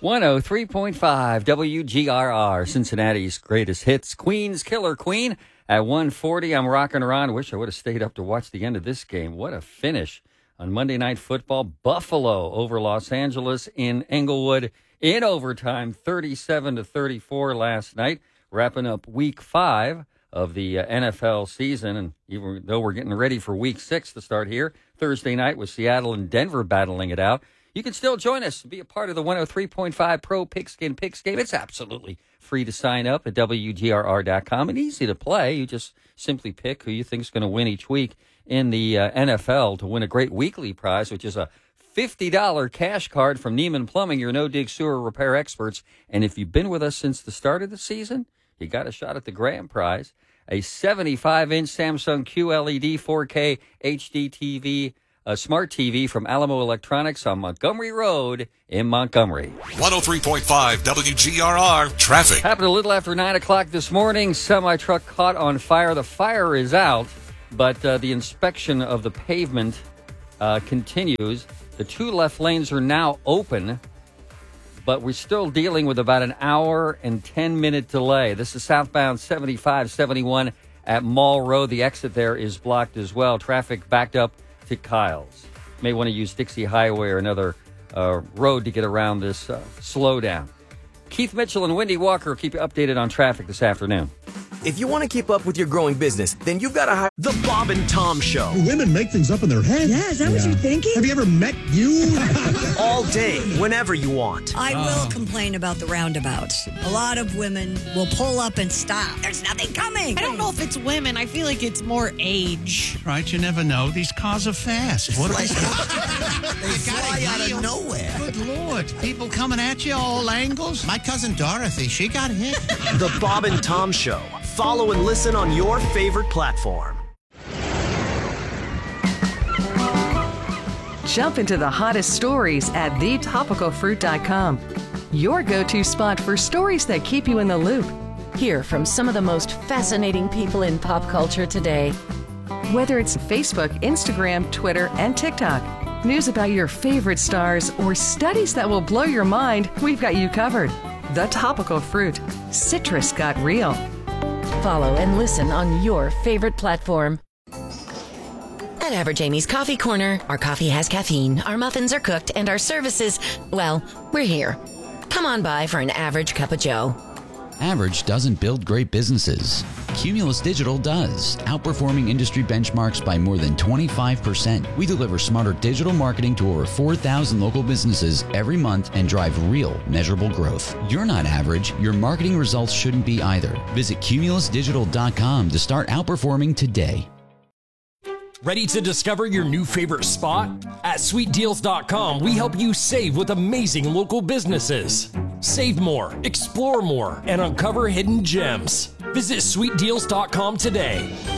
103.5 WGRR, Cincinnati's greatest hits. Queen's Killer Queen at 1:40. I'm rocking around. I wish I would have stayed up to watch the end of this game. What a finish on Monday Night Football. Buffalo over Los Angeles in Englewood in overtime, 37-34 last night, wrapping up Week 5 of the NFL season. And even though we're getting ready for Week 6 to start here, Thursday night with Seattle and Denver battling it out. You can still join us, be a part of the 103.5 Pro Pigskin Picks game. It's absolutely free to sign up at WGRR.com and easy to play. You just simply pick who you think is going to win each week in the NFL to win a great weekly prize, which is a $50 cash card from Neiman Plumbing, your no-dig sewer repair experts. And if you've been with us since the start of the season, you got a shot at the grand prize, a 75-inch Samsung QLED 4K HD TV, a smart TV from Alamo Electronics on Montgomery Road in Montgomery. 103.5 WGRR traffic. Happened a little after 9 o'clock this morning. Semi-truck caught on fire. The fire is out, but the inspection of the pavement continues. The two left lanes are now open, but we're still dealing with about an hour and 10-minute delay. This is southbound 75-71 at Mall Road. The exit there is blocked as well. Traffic backed up to Kyle's. May want to use Dixie Highway or another road to get around this slowdown. Keith Mitchell and Wendy Walker keep you updated on traffic this afternoon. If you want to keep up with your growing business, then you've got to hire The Bob and Tom Show. Women make things up in their head. Yeah, is that what you're thinking? Have you ever met you? All day, whenever you want. I will complain about the roundabouts. A lot of women will pull up and stop. There's nothing coming. I don't know if it's women. I feel like it's more age. Right, you never know. These cars are fast. What They fly out of nowhere. Good Lord. People coming at you all angles. My cousin Dorothy, she got hit. The Bob and Tom Show. Follow and listen on your favorite platform. Jump into the hottest stories at thetopicalfruit.com. Your go-to spot for stories that keep you in the loop. Hear from some of the most fascinating people in pop culture today. Whether it's Facebook, Instagram, Twitter, and TikTok, news about your favorite stars, or studies that will blow your mind, we've got you covered. The Topical Fruit. Citrus got real. Follow and listen on your favorite platform. At Average Amy's Coffee Corner, our coffee has caffeine, our muffins are cooked, and our services, well, we're here. Come on by for an average cup of joe. Average doesn't build great businesses. Cumulus Digital does, outperforming industry benchmarks by more than 25%. We deliver smarter digital marketing to over 4,000 local businesses every month and drive real, measurable growth. You're not average. Your marketing results shouldn't be either. Visit cumulusdigital.com to start outperforming today. Ready to discover your new favorite spot? At sweetdeals.com, we help you save with amazing local businesses. Save more, explore more, and uncover hidden gems. Visit sweetdeals.com today.